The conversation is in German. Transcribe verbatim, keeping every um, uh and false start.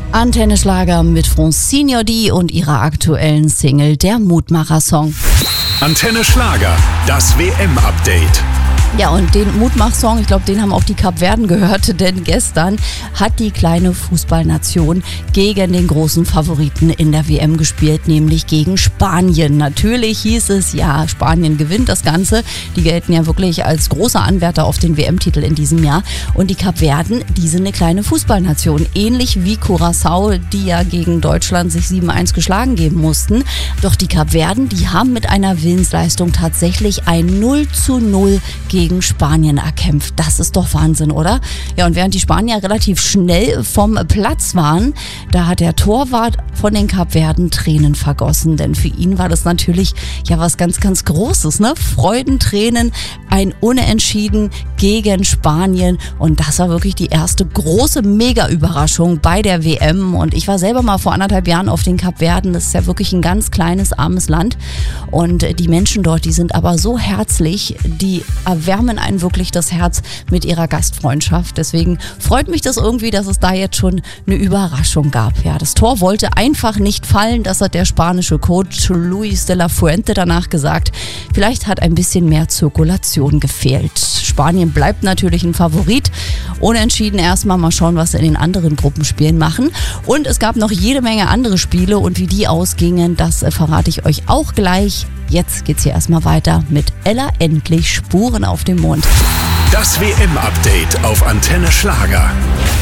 Antenne Schlager mit Francine D und ihrer aktuellen Single Der Mutmacher-Song. Antenne Schlager, das W M-Update. Ja, und den Mutmach-Song, ich glaube, den haben auch die Kapverden gehört, denn gestern hat die kleine Fußballnation gegen den großen Favoriten in der W M gespielt, nämlich gegen Spanien. Natürlich hieß es, ja, Spanien gewinnt das Ganze. Die gelten ja wirklich als großer Anwärter auf den W M-Titel in diesem Jahr. Und die Kapverden, die sind eine kleine Fußballnation, ähnlich wie Curaçao, die ja gegen Deutschland sich sieben eins geschlagen geben mussten. Doch die Kapverden, die haben mit einer Willensleistung tatsächlich ein null zu null gegen gegen Spanien erkämpft. Das ist doch Wahnsinn, oder? Ja, und während die Spanier relativ schnell vom Platz waren, da hat der Torwart von den Kapverden Tränen vergossen, denn für ihn war das natürlich ja was ganz, ganz Großes, ne? Freudentränen, ein Unentschieden gegen Spanien und das war wirklich die erste große Mega-Überraschung bei der W M und ich war selber mal vor anderthalb Jahren auf den Kapverden, das ist ja wirklich ein ganz kleines, armes Land und die Menschen dort, die sind aber so herzlich, die wärmen einen wirklich das Herz mit ihrer Gastfreundschaft. Deswegen freut mich das irgendwie, dass es da jetzt schon eine Überraschung gab. Ja, das Tor wollte einfach nicht fallen. Das hat der spanische Coach Luis de la Fuente danach gesagt. Vielleicht hat ein bisschen mehr Zirkulation gefehlt. Spanien bleibt natürlich ein Favorit. Unentschieden erstmal mal schauen, was sie in den anderen Gruppenspielen machen. Und es gab noch jede Menge andere Spiele und wie die ausgingen, das verrate ich euch auch gleich. Jetzt geht's hier erstmal weiter mit Ella Endlich Spuren auf dem Mond. Das W M-Update auf Antenne Schlager.